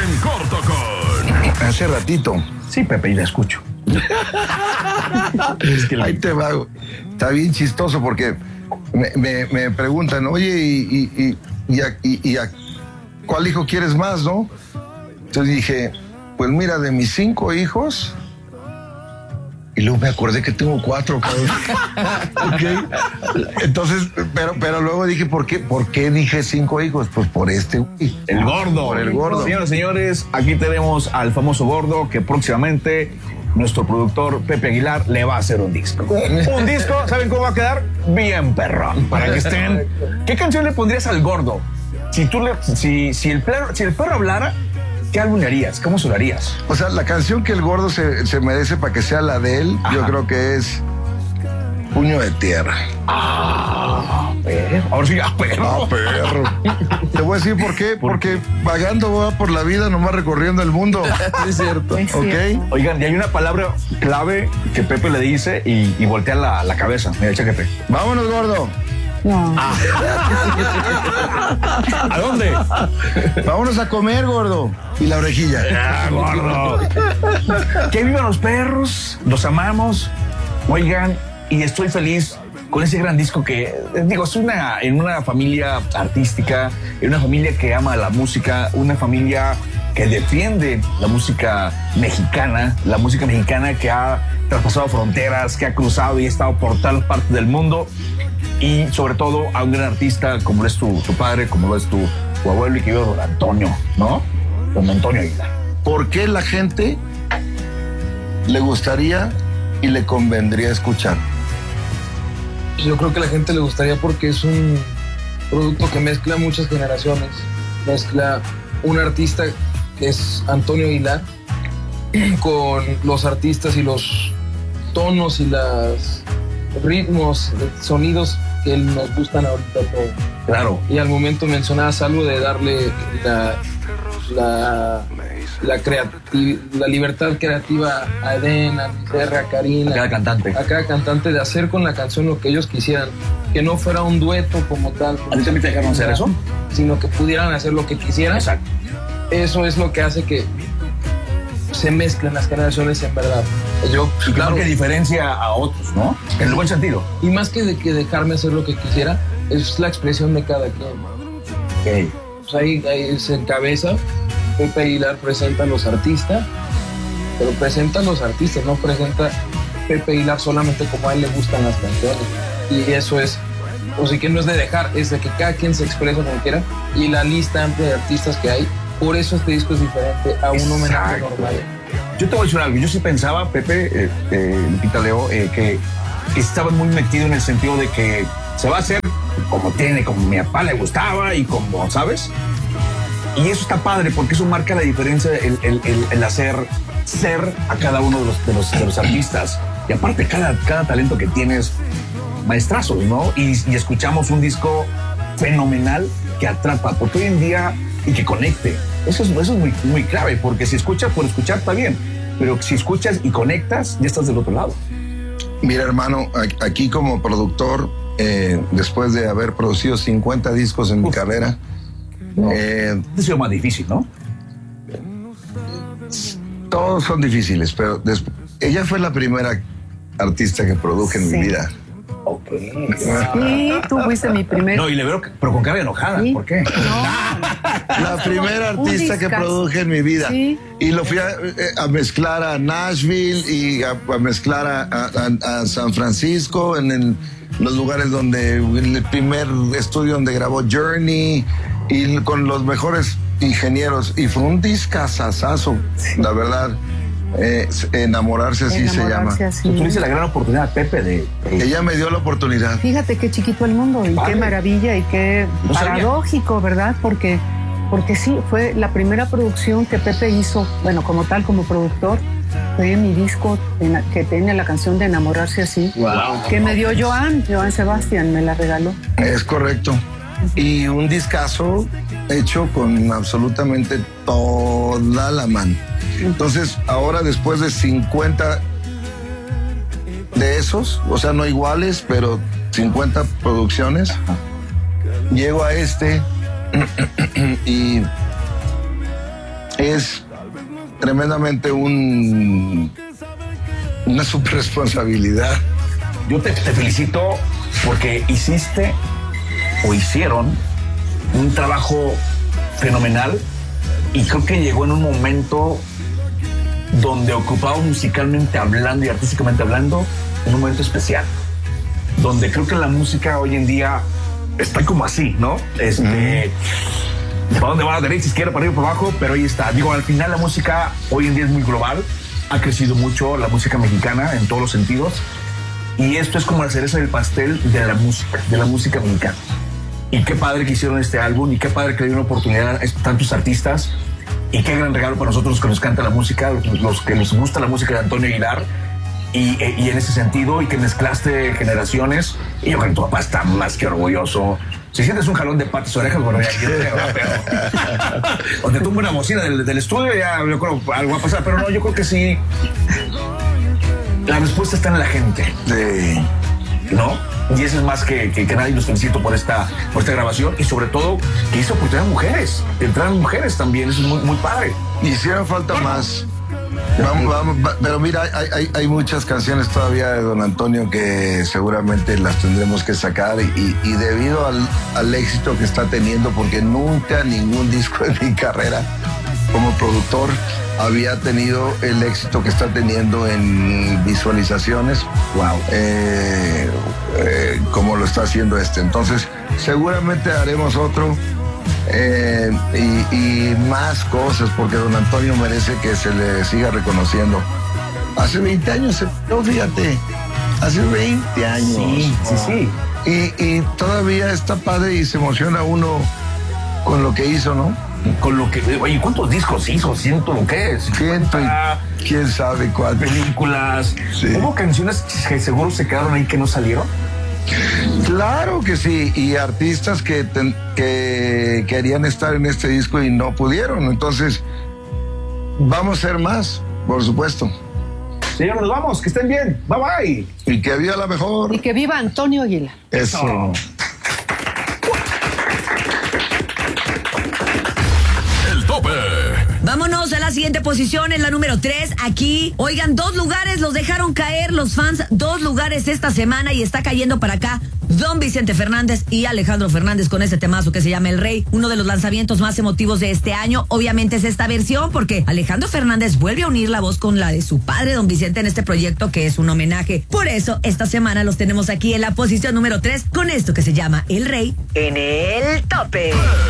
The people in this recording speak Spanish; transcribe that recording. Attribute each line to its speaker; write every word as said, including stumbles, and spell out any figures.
Speaker 1: En corto con...
Speaker 2: Hace ratito.
Speaker 3: Sí, Pepe, y la escucho. Es que
Speaker 2: Ahí te va. Está bien chistoso porque me, me, me preguntan, oye, ¿y, y, y, y, a, y, y a cuál hijo quieres más, no? Entonces dije, pues mira, de mis cinco hijos... Y luego me acordé que tengo cuatro, cabrón. Okay. Entonces, pero, pero luego dije, ¿por qué? ¿Por qué dije cinco hijos? Pues por este güey.
Speaker 3: El gordo.
Speaker 2: Por el gordo.
Speaker 3: Señoras y señores, aquí tenemos al famoso gordo que próximamente nuestro productor Pepe Aguilar le va a hacer un disco. Un disco, ¿saben cómo va a quedar? Bien perrón. Para que estén. ¿Qué canción le pondrías al gordo? Si tú le, si, si el perro, si el perro hablara, ¿qué álbum le harías? ¿Cómo se lo harías?
Speaker 2: O sea, la canción que el gordo se, se merece para que sea la de él, Ajá. yo creo que es Puño de Tierra.
Speaker 3: Ah, perro. Ahora sí, ah, perro.
Speaker 2: Ah, perro. Te voy a decir por qué. Porque vagando va por la vida, nomás recorriendo el mundo.
Speaker 3: Es cierto.
Speaker 2: Es cierto. ¿Ok?
Speaker 3: Oigan, y hay una palabra clave que Pepe le dice y, y voltea la, la cabeza. Mira, chéquete.
Speaker 2: Vámonos, gordo.
Speaker 4: No.
Speaker 3: Ah. ¿A dónde?
Speaker 2: Vámonos a comer, gordo. Y la orejilla.
Speaker 3: Ah, gordo. Que vivan los perros, los amamos. Oigan, y estoy feliz con ese gran disco que, digo, es una, en una familia artística, en una familia que ama la música, una familia que defiende la música mexicana, la música mexicana que ha traspasado fronteras, que ha cruzado y ha estado por tal parte del mundo. Y sobre todo a un gran artista como lo es tu, tu padre, como lo es tu, tu abuelo y que yo, don Antonio, ¿no? Don Antonio Aguilar.
Speaker 2: ¿Por qué la gente le gustaría y le convendría escuchar?
Speaker 5: Yo creo que a la gente le gustaría porque es un producto que mezcla muchas generaciones. Mezcla un artista que es Antonio Aguilar con los artistas y los tonos y los ritmos, sonidos que nos gustan ahorita todo.
Speaker 3: Claro.
Speaker 5: Y al momento mencionabas algo de darle la, la, la, creativ- la libertad creativa a Eden, a Miserra, a Karina.
Speaker 3: A cada cantante.
Speaker 5: A cada cantante de hacer con la canción lo que ellos quisieran. Que no fuera un dueto como tal.
Speaker 3: ¿A ti también te dejaron hacer eso?
Speaker 5: Sino que pudieran hacer lo que quisieran.
Speaker 3: Exacto.
Speaker 5: Eso es lo que hace que se mezclen las generaciones en verdad. Yo,
Speaker 3: y
Speaker 5: claro,
Speaker 3: que diferencia a otros, ¿no? En el buen sentido.
Speaker 5: Y más que, de, que dejarme hacer lo que quisiera, es la expresión de cada quien.
Speaker 3: Okay.
Speaker 5: Pues ahí, ahí se encabeza, Pepe Aguilar presenta a los artistas, pero presenta a los artistas, no presenta Pepe Aguilar solamente como a él le gustan las canciones. Y eso es, o sea que no es de dejar, es de que cada quien se expresa como quiera, y la lista amplia de artistas que hay. Por eso este disco es diferente a un homenaje normal.
Speaker 3: Yo te voy a decir algo. Yo sí pensaba, Pepe, eh, eh, Lupita, Leo, eh, que estaba muy metido en el sentido de que se va a hacer como tiene, como mi papá le gustaba y como, ¿sabes? Y eso está padre porque eso marca la diferencia, el, el, el, el hacer ser a cada uno de los, de los, de los artistas. Y aparte, cada, cada talento que tienes, maestrazos, ¿no? Y, y escuchamos un disco fenomenal que atrapa, porque hoy en día... y que conecte. Eso es, eso es muy, muy clave, porque si escuchas por escuchar está bien, pero si escuchas y conectas, ya estás del otro lado.
Speaker 2: Mira, hermano, aquí como productor, eh, después de haber producido cincuenta discos en Uf. mi carrera,
Speaker 3: no.
Speaker 2: eh,
Speaker 3: ha sido más difícil, ¿no?
Speaker 2: Todos son difíciles, pero después, ella fue la primera artista que produje en sí. mi vida.
Speaker 3: Ok.
Speaker 4: Sí, tú fuiste mi primer.
Speaker 3: No, y le veo, pero con cara enojada. ¿Sí? ¿Por qué?
Speaker 4: No.
Speaker 2: La primera artista que produje en mi vida. Sí. Y lo fui a, a mezclar a Nashville y a, a mezclar a, a, a San Francisco, en el, los lugares donde, el primer estudio donde grabó Journey, y con los mejores ingenieros. Y fue un discazazazo, sí. la verdad. Eh, enamorarse así enamorarse se llama.
Speaker 4: Así.
Speaker 3: Tú tuviste la gran oportunidad, Pepe, de, de...
Speaker 2: Ella me dio la oportunidad.
Speaker 4: Fíjate qué chiquito el mundo y vale. qué maravilla y qué no paradójico, sabía. ¿verdad? Porque, porque sí, fue la primera producción que Pepe hizo, bueno, como tal, como productor, fue mi disco que tiene la canción de Enamorarse así,
Speaker 3: wow.
Speaker 4: que me dio Joan, Joan Sebastián, me la regaló.
Speaker 2: Es correcto. Y un discazo hecho con absolutamente toda la mano. Entonces, ahora después de cincuenta de esos, o sea, no iguales, pero cincuenta producciones, llego a este y es tremendamente un, una super responsabilidad.
Speaker 3: Yo te, te felicito porque hiciste o hicieron un trabajo fenomenal y creo que llegó en un momento donde ocupaba musicalmente hablando y artísticamente hablando en un momento especial, donde creo que la música hoy en día está como así, ¿no? Este, mm. ¿para dónde va? Derecha, izquierda, para arriba, para abajo, pero ahí está. Digo, al final la música hoy en día es muy global, ha crecido mucho la música mexicana en todos los sentidos y esto es como la cereza del pastel de la música, de la música mexicana. Y qué padre que hicieron este álbum y qué padre que le dieron una oportunidad a tantos artistas y qué gran regalo para nosotros los que nos canta la música, los, los que nos gusta la música de Antonio Aguilar y, y en ese sentido y que mezclaste generaciones y yo creo que tu papá está más que orgulloso. Si sientes un jalón de patas orejas, bueno, ya quiero pero o te tumbo una bocina del, del estudio ya yo creo algo va a pasar, pero no, yo creo que sí la respuesta está en la gente.
Speaker 2: Sí.
Speaker 3: ¿No? Y eso es más que, que, que nadie. Los felicito por esta, por esta grabación y sobre todo que hizo oportunidad a mujeres, entraron mujeres también, eso es muy, muy padre.
Speaker 2: Hicieron falta más. Vamos, vamos, va, pero mira, hay, hay, hay muchas canciones todavía de Don Antonio que seguramente las tendremos que sacar y, y debido al, al éxito que está teniendo, porque nunca ningún disco de mi carrera como productor había tenido el éxito que está teniendo en visualizaciones.
Speaker 3: Wow.
Speaker 2: Eh, eh, como lo está haciendo este. Entonces, seguramente haremos otro eh, y, y más cosas, porque Don Antonio merece que se le siga reconociendo. Hace veinte años se no, fíjate. Hace veinte años.
Speaker 3: Sí, sí, sí.
Speaker 2: Y, y todavía está padre y se emociona uno con lo que hizo, ¿no?
Speaker 3: Con lo que, oye, ¿cuántos discos hizo? Ciento lo que es.
Speaker 2: Ciento y quién sabe cuál.
Speaker 3: Películas.
Speaker 2: Sí.
Speaker 3: ¿Hubo canciones que seguro se quedaron ahí que no salieron?
Speaker 2: Claro que sí, y artistas que, ten, que querían estar en este disco y no pudieron. Entonces, vamos a ser más, por supuesto.
Speaker 3: Señor, nos vamos, que estén bien. Bye bye.
Speaker 2: Y que viva la mejor.
Speaker 4: Y que viva Antonio Aguilar.
Speaker 2: Eso.
Speaker 3: Eso.
Speaker 6: Vámonos a la siguiente posición, en la número tres. Aquí, oigan, dos lugares los dejaron caer los fans, dos lugares esta semana y está cayendo para acá Don Vicente Fernández y Alejandro Fernández con ese temazo que se llama El Rey, uno de los lanzamientos más emotivos de este año. Obviamente es esta versión porque Alejandro Fernández vuelve a unir la voz con la de su padre Don Vicente en este proyecto que es un homenaje. Por eso esta semana los tenemos aquí en la posición número tres con esto que se llama El Rey en el tope.